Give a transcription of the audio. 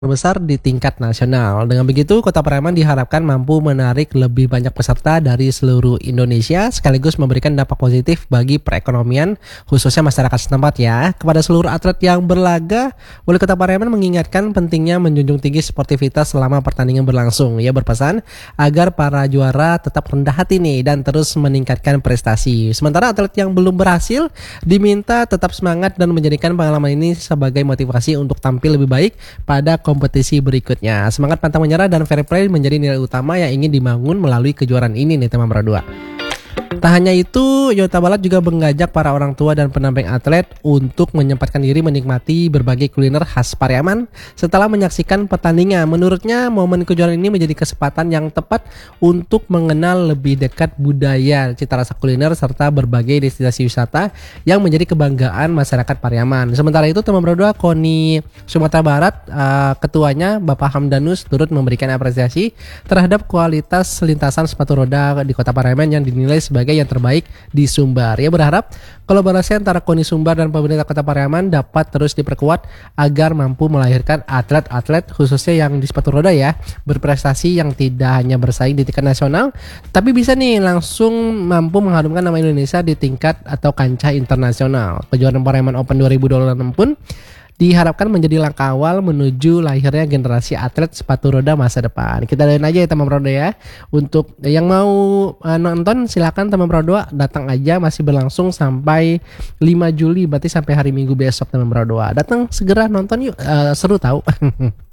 Besar di tingkat nasional. Dengan begitu, Kota Pariaman diharapkan mampu menarik lebih banyak peserta dari seluruh Indonesia sekaligus memberikan dampak positif bagi perekonomian khususnya masyarakat setempat ya. Kepada seluruh atlet yang berlaga, Wali Kota Pariaman mengingatkan pentingnya menjunjung tinggi sportivitas selama pertandingan berlangsung. Ia berpesan agar para juara tetap rendah hati nih dan terus meningkatkan prestasi. Sementara atlet yang belum berhasil diminta tetap semangat dan menjadikan pengalaman ini sebagai motivasi untuk tampil lebih baik pada kompetisi berikutnya. Semangat pantang menyerah dan fair play menjadi nilai utama yang ingin dibangun melalui kejuaraan ini nih teman berdua. Tak hanya itu, Yota Balat juga mengajak para orang tua dan pendamping atlet untuk menyempatkan diri menikmati berbagai kuliner khas Pariaman setelah menyaksikan pertandingan. Menurutnya, momen kejuaraan ini menjadi kesempatan yang tepat untuk mengenal lebih dekat budaya, cita rasa kuliner, serta berbagai destinasi wisata yang menjadi kebanggaan masyarakat Pariaman. Sementara itu, teman berdua KONI Sumatera Barat, ketuanya Bapak Hamdanus turut memberikan apresiasi terhadap kualitas lintasan sepatu roda di Kota Pariaman yang dinilai sebagai yang terbaik di Sumbar. Ia berharap kolaborasi antara KONI Sumbar dan pemerintah Kota Pariaman dapat terus diperkuat agar mampu melahirkan atlet-atlet khususnya yang di sepatu roda ya, berprestasi yang tidak hanya bersaing di tingkat nasional, tapi bisa nih langsung mampu mengharumkan nama Indonesia di tingkat atau kancah internasional. Kejuaraan Pariaman Open 2026 pun diharapkan menjadi langkah awal menuju lahirnya generasi atlet sepatu roda masa depan. Kita doain aja ya teman roda ya. Untuk yang mau nonton silakan teman roda datang aja, masih berlangsung sampai 5 Juli berarti sampai hari Minggu besok teman roda. Datang segera nonton yuk, seru tahu.